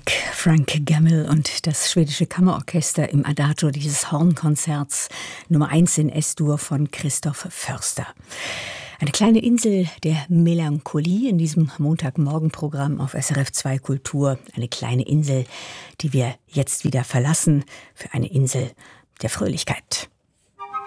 Musik. Frank Gammel und das schwedische Kammerorchester im Adagio dieses Hornkonzerts Nummer 1 in S-Dur von Christoph Förster. Eine kleine Insel der Melancholie in diesem Montagmorgenprogramm auf SRF 2 Kultur. Eine kleine Insel, die wir jetzt wieder verlassen für eine Insel der Fröhlichkeit.